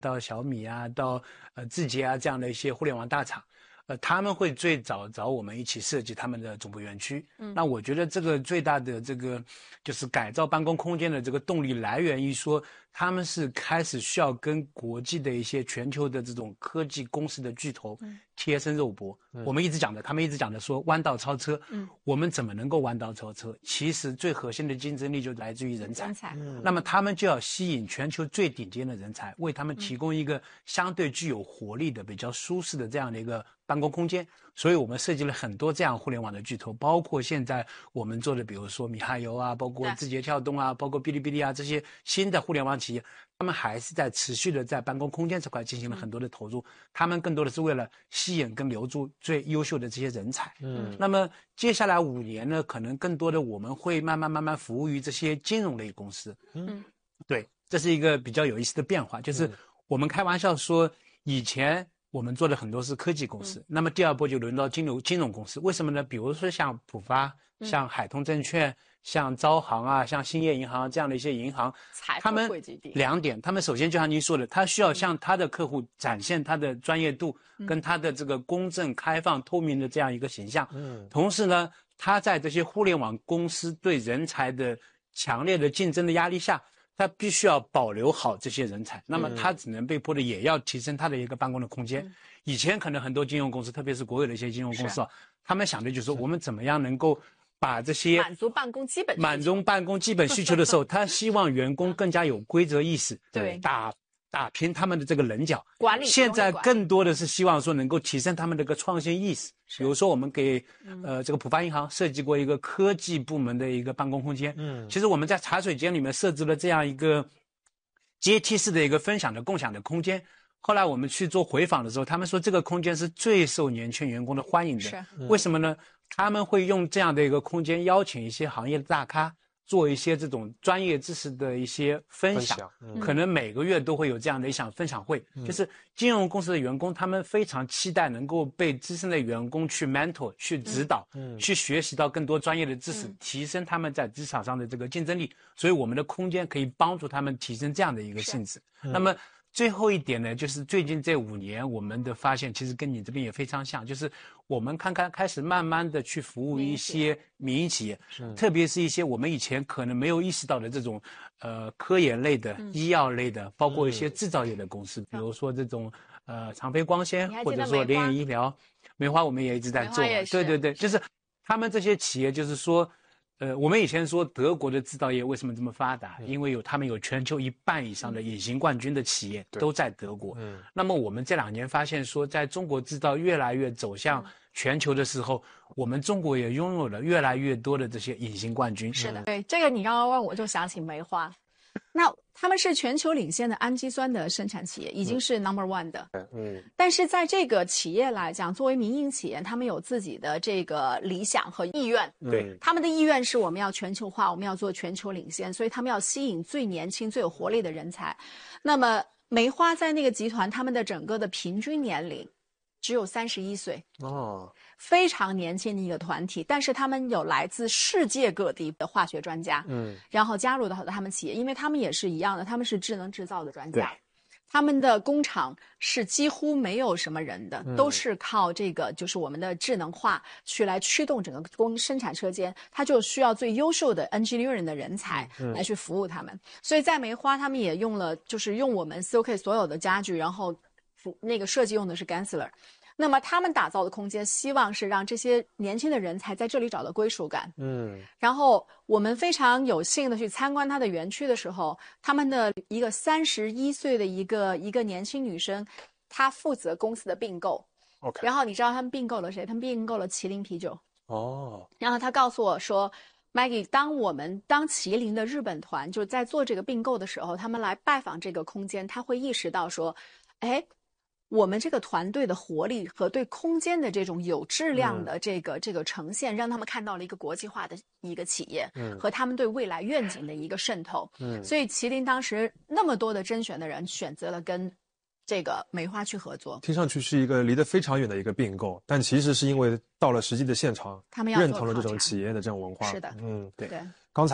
到小米啊，到字节啊这样的一些互联网大厂。他们会最早找我们一起设计他们的总部园区。那我觉得这个最大的这个就是改造办公空间的这个动力来源于说，他们是开始需要跟国际的一些全球的这种科技公司的巨头贴身肉搏。我们一直讲的，他们一直讲的说弯道超车。我们怎么能够弯道超车？其实最核心的竞争力就来自于人才。那么他们就要吸引全球最顶尖的人才，为他们提供一个相对具有活力的、比较舒适的这样的一个办公空间。所以我们设计了很多这样互联网的巨头，包括现在我们做的，比如说米哈游啊，包括字节跳动啊，包括哔哩哔哩啊，这些新的互联网企业，他们还是在持续的在办公空间这块进行了很多的投入。他们更多的是为了吸引跟留住最优秀的这些人才。那么接下来5年呢，可能更多的我们会慢慢服务于这些金融类公司。对，这是一个比较有意思的变化，就是我们开玩笑说，以前我们做的很多是科技公司，那么第二波就轮到金融公司。为什么呢？比如说像浦发、像海通证券、像招行啊、像兴业银行这样的一些银行，他们2点，他们首先就像您说的，他需要向他的客户展现他的专业度跟他的这个公正、开放、透明的这样一个形象。同时呢，他在这些互联网公司对人才的强烈的竞争的压力下，他必须要保留好这些人才，那么他只能被迫的也要提升他的一个办公的空间。以前可能很多金融公司，特别是国有的一些金融公司，他们想的就是说，我们怎么样能够把这些满足办公基本需求的时候，他希望员工更加有规则意识， 对， 打平他们的这个棱角。 管理现在更多的是希望说能够提升他们的一个创新意识。比如说我们给这个浦发银行设计过一个科技部门的一个办公空间。其实我们在茶水间里面设置了这样一个阶梯式的一个分享的共享的空间。后来我们去做回访的时候，他们说这个空间是最受年轻员工的欢迎的。为什么呢？他们会用这样的一个空间邀请一些行业的大咖，做一些这种专业知识的一些分享。可能每个月都会有这样的一场分享会。就是金融公司的员工，他们非常期待能够被资深的员工去 mentor 去指导，去学习到更多专业的知识，提升他们在职场上的这个竞争力。所以我们的空间可以帮助他们提升这样的一个性质。那么最后一点呢，就是最近这5年我们的发现其实跟你这边也非常像，就是我们开始慢慢的去服务一些民营企业，特别是一些我们以前可能没有意识到的这种科研类的、医药类的，包括一些制造业的公司，比如说这种长飞光纤，或者说联影医疗、梅花我们也一直在做。对，就是他们这些企业，就是说我们以前说德国的制造业为什么这么发达？因为他们有全球1半以上的隐形冠军的企业都在德国。那么我们这2年发现说，在中国制造越来越走向全球的时候，我们中国也拥有了越来越多的这些隐形冠军。 是的，对，这个你刚刚问我就想起梅花。那他们是全球领先的氨基酸的生产企业，已经是 No.1 的。但是在这个企业来讲，作为民营企业，他们有自己的这个理想和意愿。 对， 他们的意愿是我们要全球化，我们要做全球领先，所以他们要吸引最年轻、最有活力的人才。那么梅花在那个集团，他们的整个的平均年龄只有31岁。非常年轻的一个团体，但是他们有来自世界各地的化学专家，然后加入到他们企业，因为他们也是一样的，他们是智能制造的专家，他们的工厂是几乎没有什么人的，都是靠这个就是我们的智能化去来驱动整个生产车间，它就需要最优秀的 engineering 的人才来去服务他们。所以在梅花，他们也用了，就是用我们 COK 所有的家具，然后那个设计用的是 Gensler。那么他们打造的空间，希望是让这些年轻的人才在这里找到归属感。然后我们非常有幸的去参观他的园区的时候，他们的一个31岁的一个年轻女生，她负责公司的并购。然后你知道他们并购了谁？他们并购了麒麟啤酒。然后她告诉我说，Maggie， 当麒麟的日本团就在做这个并购的时候，他们来拜访这个空间，他会意识到说，我们这个团队的活力和对空间的这种有质量的这个呈现，让他们看到了一个国际化的一个企业，和他们对未来愿景的一个渗透。所以麒麟当时那么多的甄选的人选择了跟这个梅花去合作。 听上去是一个离得非常远的一个并购，但其实是因为到了实际的现场，他们认同了这种企业的这种文化。 是的， 对。刚才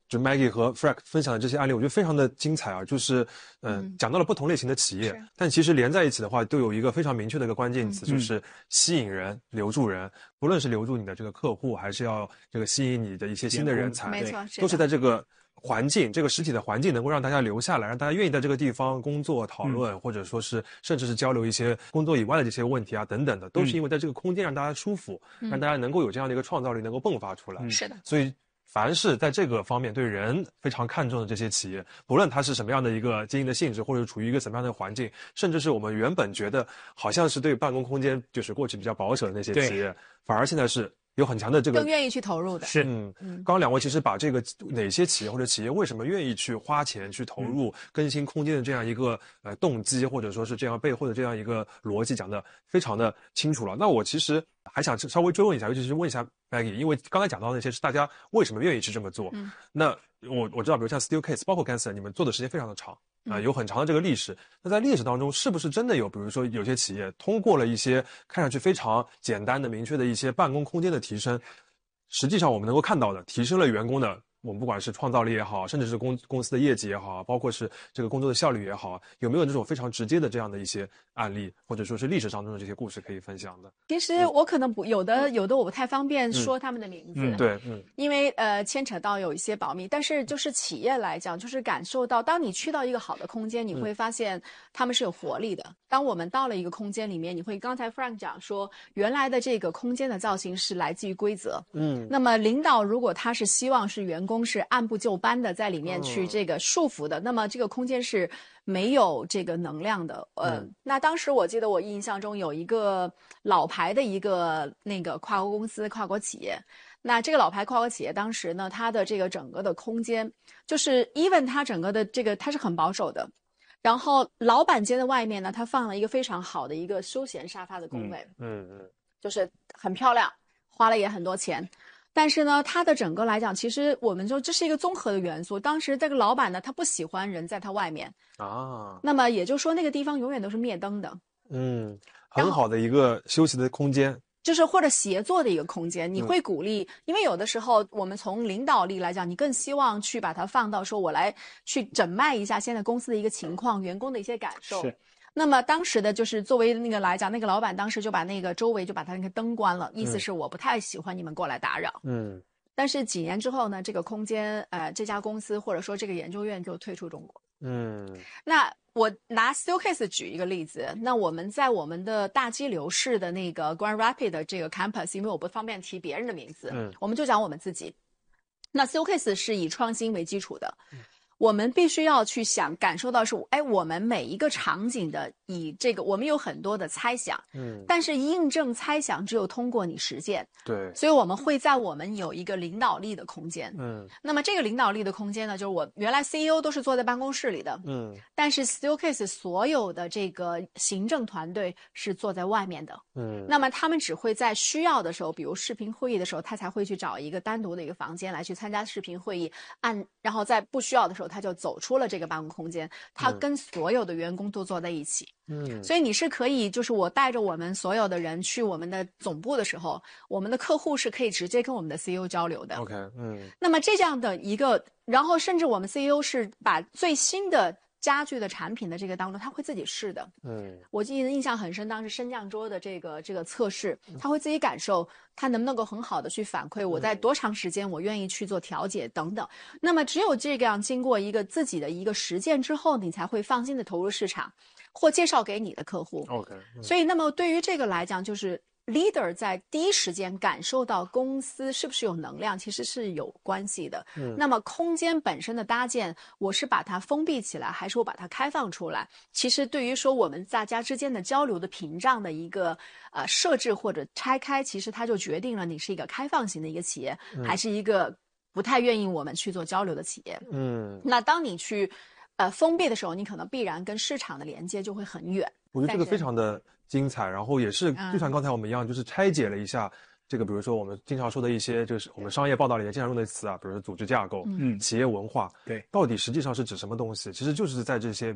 就 Maggie 和 Frank 分享的这些案例，我觉得非常的精彩啊，就是讲到了不同类型的企业，但其实连在一起的话，都有一个非常明确的一个关键词，就是吸引人、留住人。不论是留住你的这个客户，还是要这个吸引你的一些新的人才， 没错， 都是在这个环境，这个实体的环境能够让大家留下来，让大家愿意在这个地方工作、讨论，或者说是甚至是交流一些工作以外的这些问题啊等等的，都是因为在这个空间让大家舒服，让大家能够有这样的一个创造力能够迸发出来。 是的， 所以凡是在这个方面对人非常看重的这些企业，不论它是什么样的一个经营的性质，或者处于一个什么样的环境，甚至是我们原本觉得好像是对办公空间就是过去比较保守的那些企业，反而现在是有很强的这个更愿意去投入的。 是， 刚刚两位其实把这个哪些企业或者企业为什么愿意去花钱去投入更新空间的这样一个动机，或者说是这样背后的这样一个逻辑讲得非常的清楚了。那我其实还想稍微追问一下，尤其是问一下 Maggie， 因为刚才讲到那些是大家为什么愿意去这么做。那我知道，比如像 Steelcase， 包括 Ganser， 你们做的时间非常的长有很长的这个历史。那在历史当中，是不是真的有，比如说有些企业通过了一些看上去非常简单的、明确的一些办公空间的提升，实际上我们能够看到的，提升了员工的，我们不管是创造力也好，甚至是公司的业绩也好，包括是这个工作的效率也好，有没有这种非常直接的这样的一些案例，或者说是历史当中的这些故事可以分享的？ 其实我可能有的我不太方便说他们的名字， 对， 因为牵扯到有一些保密。但是就是企业来讲，就是感受到，当你去到一个好的空间，你会发现他们是有活力的。当我们到了一个空间里面，你会刚才 Frank 讲说，原来的这个空间的造型是来自于规则，那么领导如果他是希望是员工是按部就班的在里面去这个束缚的，那么这个空间是没有这个能量的。那当时我记得我印象中有一个老牌的一个那个跨国公司、跨国企业。那这个老牌跨国企业当时呢，它的这个整个的空间，就是 even 它整个的这个它是很保守的。然后老板间的外面呢，它放了一个非常好的一个休闲沙发的工位，就是很漂亮，花了也很多钱。但是呢，它的整个来讲，其实我们说这是一个综合的元素。当时这个老板呢，他不喜欢人在他外面啊，那么也就是说那个地方永远都是灭灯的。 很好的一个休息的空间。 就是或者协作的一个空间，你会鼓励，因为有的时候我们从领导力来讲，你更希望去把它放到说我来去诊脉一下现在公司的一个情况，员工的一些感受。是。那么当时的就是作为那个来讲，那个老板当时就把那个周围就把他那个灯关了，意思是我不太喜欢你们过来打扰。但是几年之后呢，这个空间这家公司或者说这个研究院就退出中国。那我拿 Steelcase 举一个例子，那我们在我们的大激流市的那个 Grand Rapids 的这个 campus， 因为我不方便提别人的名字，我们就讲我们自己。那 Steelcase 是以创新为基础的，我们必须要去感受到是，我们每一个场景的以这个，我们有很多的猜想，但是印证猜想只有通过你实践， 对， 所以我们会在我们有一个领导力的空间，那么这个领导力的空间呢，就是我原来 CEO 都是坐在办公室里的，但是 Steelcase 所有的这个行政团队是坐在外面的，那么他们只会在需要的时候，比如视频会议的时候，他才会去找一个单独的一个房间来去参加视频会议，然后在不需要的时候，他就走出了这个办公空间，他跟所有的员工都坐在一起。所以你是可以，就是我带着我们所有的人去我们的总部的时候，我们的客户是可以直接跟我们的 CEO 交流的。 OK， 那么这样的一个，然后甚至我们 CEO 是把最新的家具的产品的这个当中，他会自己试的。我记得印象很深，当时升降桌的这个测试，他会自己感受，他能不能够很好的去反馈我在多长时间我愿意去做调节等等。那么只有这样经过一个自己的一个实践之后，你才会放心的投入市场，或介绍给你的客户。 OK， 所以那么对于这个来讲，就是leader 在第一时间感受到公司是不是有能量，其实是有关系的。那么空间本身的搭建，我是把它封闭起来，还是我把它开放出来？其实对于说我们大家之间的交流的屏障的一个设置或者拆开，其实它就决定了你是一个开放型的一个企业，还是一个不太愿意我们去做交流的企业。那当你去封闭的时候，你可能必然跟市场的连接就会很远。 我觉得这个非常的精彩，然后也是就像刚才我们一样，就是拆解了一下这个，比如说我们经常说的一些，就是我们商业报道里面经常用的词啊，比如说组织架构、企业文化， 对， 到底实际上是指什么东西？其实就是在这些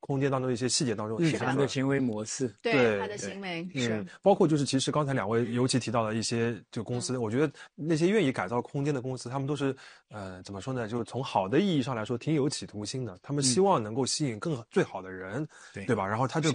空间当中的一些细节当中日体现出来。 常的行为模式。 对他的行为是。 包括就是其实刚才两位尤其提到的一些就公司，我觉得那些愿意改造空间的公司，他们都是怎么说呢？就是从好的意义上来说，挺有企图心的。他们希望能够吸引最好的人，对吧？然后他就